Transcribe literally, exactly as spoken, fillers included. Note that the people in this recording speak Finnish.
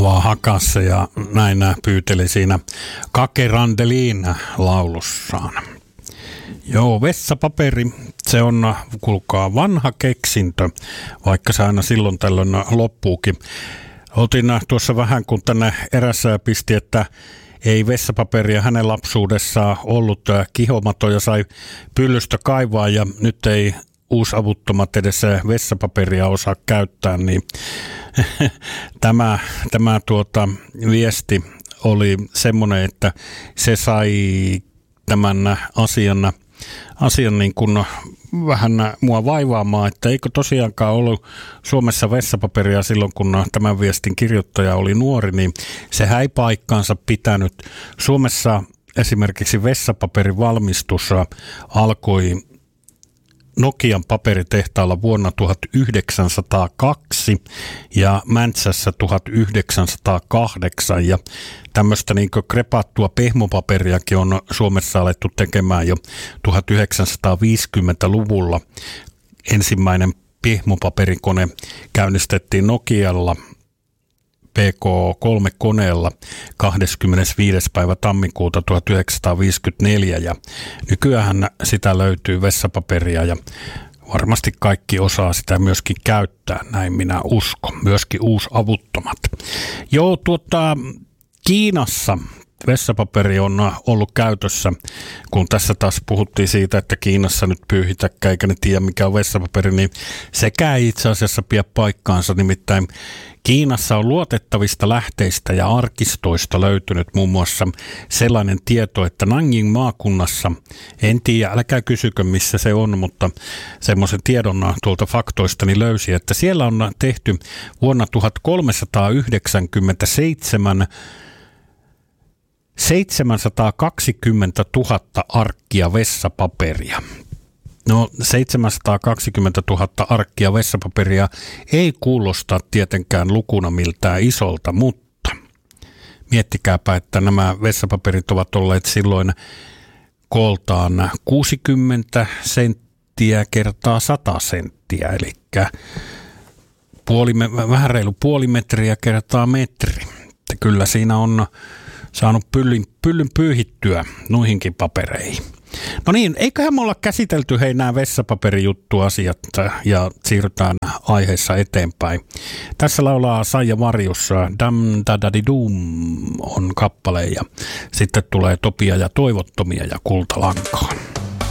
avaa hakassa ja näin pyyteli siinä Kake Randeliin laulussaan. Joo, vessapaperi, se on, kuulkaa, vanha keksintö, vaikka se aina silloin tällöin loppuukin. Oltiin tuossa vähän, kun tänne erässä pisti, että ei vessapaperia hänen lapsuudessaan ollut kihomaton ja sai pyllystä kaivaa ja nyt ei uusavuttomat edes vessapaperia osaa käyttää, niin tämä, tämä tuota, viesti oli semmoinen, että se sai tämän asian, asian niin kuin vähän mua vaivaamaan, että eikö tosiaankaan ollut Suomessa vessapaperia silloin, kun tämän viestin kirjoittaja oli nuori, niin se ei paikkaansa pitänyt. Suomessa esimerkiksi vessapaperin valmistus alkoi Nokian paperitehtaalla vuonna tuhatyhdeksänsataakaksi ja Mäntsässä tuhatyhdeksänsataakahdeksan ja tämmöistä niin kuin krepattua pehmopaperiakin on Suomessa alettu tekemään jo tuhatyhdeksänsataaviisikymmentäluvulla. Ensimmäinen pehmopaperikone käynnistettiin Nokialla P K kolme -koneella kahdeskymmenesviides päivä tammikuuta tuhatyhdeksänsataaviisikymmentäneljä ja nykyään sitä löytyy vessapaperia ja varmasti kaikki osaa sitä myöskin käyttää, näin minä uskon, myöskin uusavuttomat. Joo, tuota, Kiinassa vessapaperi on ollut käytössä, kun tässä taas puhuttiin siitä, että Kiinassa nyt pyyhitäkään eikä ne tiedä mikä on vessapaperi, niin sekä ei itse asiassa pidä paikkaansa, nimittäin Kiinassa on luotettavista lähteistä ja arkistoista löytynyt muun muassa sellainen tieto, että Nanjing maakunnassa, en tiedä, älkää kysykö missä se on, mutta semmoisen tiedon tuolta faktoistani löysi, että siellä on tehty vuonna tuhatkolmesataayhdeksänkymmentäseitsemän seitsemänsataakaksikymmentätuhatta arkkia vessapaperia. No seitsemänsataakaksikymmentätuhatta arkkia vessapaperia ei kuulosta tietenkään lukuna miltään isolta, mutta miettikääpä, että nämä vessapaperit ovat olleet silloin kooltaan kuusikymmentä senttiä kertaa sata senttiä, eli puoli, vähän reilu puoli metriä kertaa metri. Että kyllä siinä on saanut pyllyn, pyllyn pyyhittyä noihinkin papereihin. No niin, eiköhän me olla käsitelty hei nämä vessapaperijuttuasiat ja siirrytään aiheessa eteenpäin. Tässä laulaa Saija Varjussa Dam da da di dum on kappale ja sitten tulee Topia ja Toivottomia ja Kultalankaa.